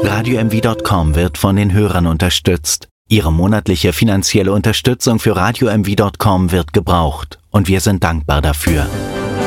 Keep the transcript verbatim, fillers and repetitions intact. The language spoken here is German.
Radio M V Punkt com wird von den Hörern unterstützt. Ihre monatliche finanzielle Unterstützung für Radio M V Punkt com wird gebraucht und wir sind dankbar dafür.